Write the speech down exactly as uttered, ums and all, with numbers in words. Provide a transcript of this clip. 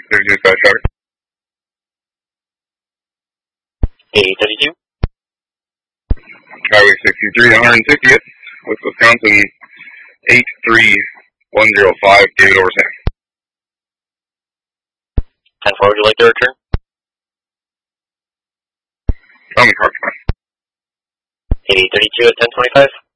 There's dispatch traffic. eight thirty-two. Highway sixty-three, one hundred sixtieth, with Wisconsin eight three one zero five, David over Sam. ten four, would you like to return? On the car, fine. eight thirty-two at ten twenty-five.